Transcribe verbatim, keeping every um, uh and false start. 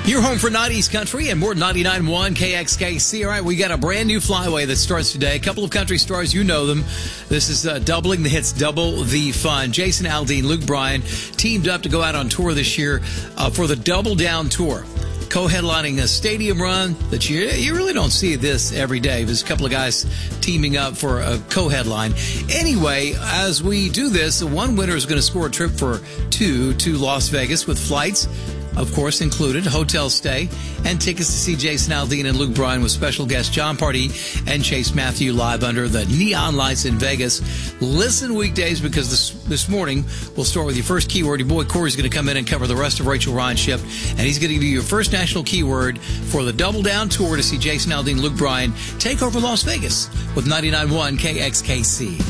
You're home for Night East Country and more ninety-nine point one K X K C. All right, we got a brand new flyway that starts today. A couple of country stars, you know them. This is uh, doubling the hits, double the fun. Jason Aldean, Luke Bryan teamed up to go out on tour this year uh, for the Double Down Tour. Co-headlining a stadium run that you you really don't see this every day. There's a couple of guys teaming up for a co-headline. Anyway, as we do this, one winner is going to score a trip for two to Las Vegas with flights, of course, included, hotel stay, and tickets to see Jason Aldean and Luke Bryan with special guests Jon Pardi and Chase Matthew live under the neon lights in Vegas. Listen weekdays, because this this morning we'll start with your first keyword. Your boy Corey's going to come in and cover the rest of Rachel Ryan's shift, and he's going to give you your first national keyword for the Double Down Tour to see Jason Aldean and Luke Bryan take over Las Vegas with ninety-nine point one K X K C.